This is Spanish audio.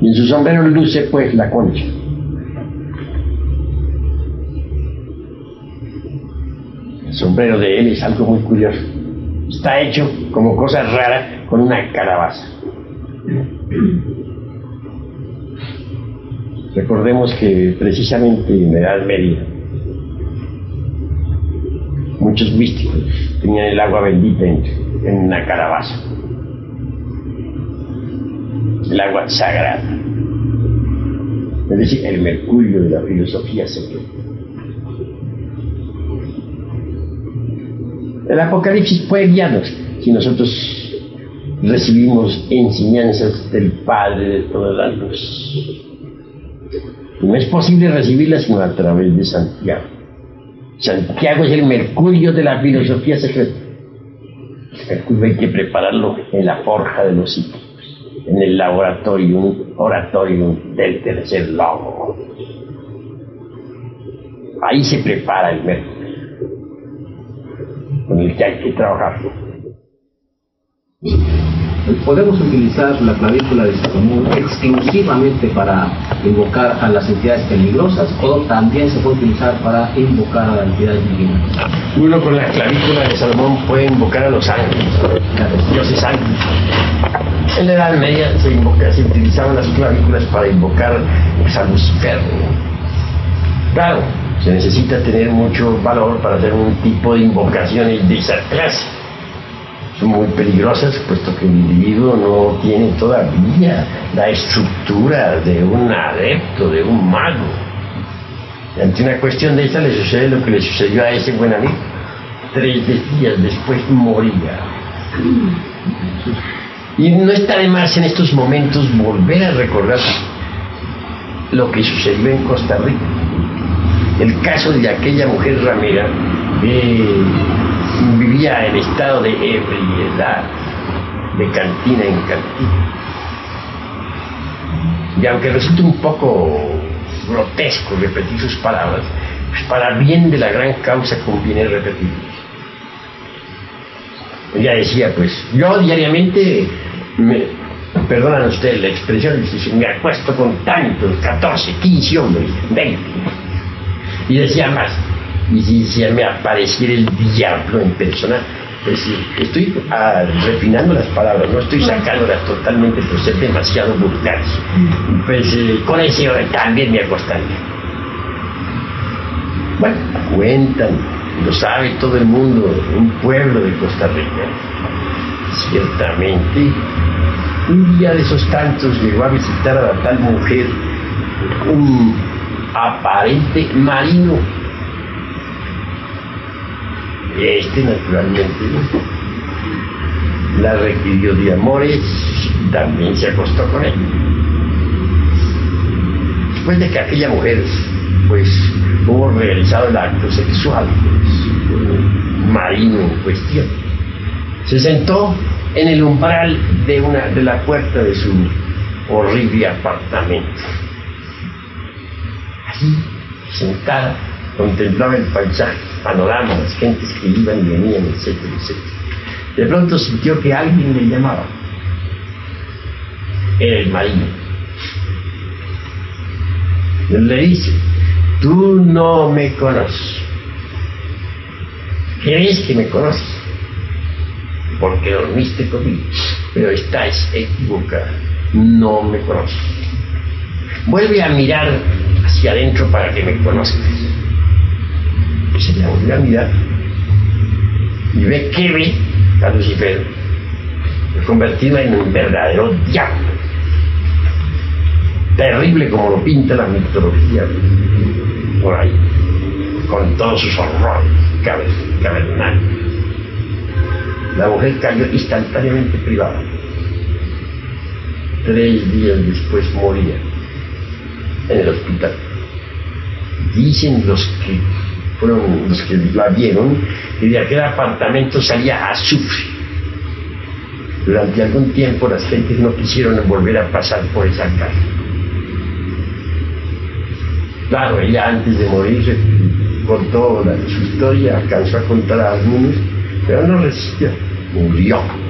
Y en su sombrero luce pues la concha. El sombrero de él es algo muy curioso. Está hecho como cosa rara con una calabaza. Recordemos que precisamente en la Edad Media muchos místicos tenían el agua bendita en una calabaza, el agua sagrada, es decir, el mercurio de la filosofía secreta. El Apocalipsis puede guiarnos si nosotros recibimos enseñanzas del Padre de todas las luces. No es posible recibirlas sino a través de Santiago. Santiago es el mercurio de la filosofía secreta. El mercurio hay que prepararlo en la forja de los ciclos, en el oratorio del tercer logo. Ahí se prepara el mercurio con el que hay que trabajar. ¿Podemos utilizar la clavícula de Salomón exclusivamente para invocar a las entidades peligrosas o también se puede utilizar para invocar a las entidades divinas? Uno con la clavícula de Salomón puede invocar a los ángeles, a los dioses ángeles. En la Edad Media se utilizaban las clavículas para invocar pues, a Lucifer. Claro, se necesita tener mucho valor para hacer un tipo de invocaciones de esa clase. Son muy peligrosas, puesto que el individuo no tiene todavía la estructura de un adepto, de un mago. Ante una cuestión de esta le sucede lo que le sucedió a ese buen amigo. 3 días después moría. Y no está de más en estos momentos volver a recordar lo que sucedió en Costa Rica. El caso de aquella mujer ramera vivía en estado de ebriedad, de cantina en cantina. Y aunque resulte un poco grotesco repetir sus palabras, pues para bien de la gran causa conviene repetirlas. Ella decía, pues, yo diariamente, perdonan ustedes la expresión, me acuesto con tantos, 14, 15 hombres, 20. Y decía más, y si se me apareciera el diablo en persona, pues estoy refinando las palabras, no estoy sacándolas totalmente por ser demasiado vulgares. Pues con ese también me acostaría. Bueno, cuentan, lo sabe todo el mundo, un pueblo de Costa Rica. Ciertamente, un día de esos tantos llegó a visitar a la tal mujer un aparente marino. Naturalmente la requirió de amores y también se acostó con él. Después de que aquella mujer pues hubo realizado el acto sexual pues, con el marino en cuestión, se sentó en el umbral de la puerta de su horrible apartamento. Allí, sentada, contemplaba el paisaje, panorama, las gentes que iban y venían, etcétera, etcétera. De pronto sintió que alguien le llamaba. Era el marino. Él le dice, tú no me conoces. ¿Crees que me conoces? Porque dormiste conmigo, pero estás equivocada. No me conoces. Vuelve a mirar hacia adentro para que me conozcas. Y se la volvió a mirar y ve que ve a Lucifer convertido en un verdadero diablo, terrible como lo pinta la mitología por ahí, con todos sus horrores cavernales. La mujer cayó instantáneamente privada. 3 días después moría en el hospital. Dicen los que la vieron que de aquel apartamento salía azufre. Durante algún tiempo las gentes no quisieron volver a pasar por esa casa. Claro, ella antes de morir contó su historia, alcanzó a contar a algunos, pero no resistió, murió.